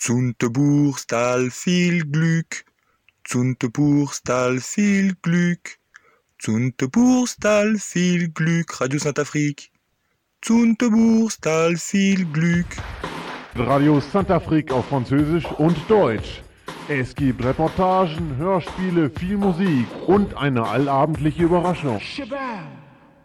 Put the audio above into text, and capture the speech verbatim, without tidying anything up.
Zuntebuchstal viel Glück, Zuntebuchstal viel Glück, Zuntebuchstal viel Glück, Radio Saint-Afrique. Zuntebuchstal viel Glück. Radio Saint-Afrique auf Französisch und Deutsch. Es gibt Reportagen, Hörspiele, viel Musik und eine allabendliche Überraschung. Shabam.